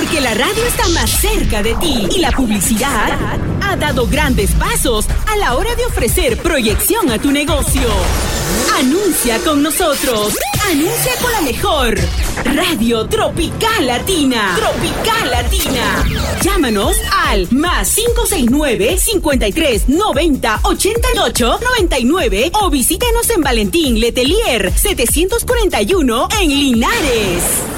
Porque la radio está más cerca de ti y la publicidad ha dado grandes pasos a la hora de ofrecer proyección a tu negocio. Anuncia con nosotros. Anuncia con la mejor Radio Tropical Latina. Tropical Latina. Llámanos al +569 53 90 88 99 o visítenos en Valentín Letelier 741 en Linares.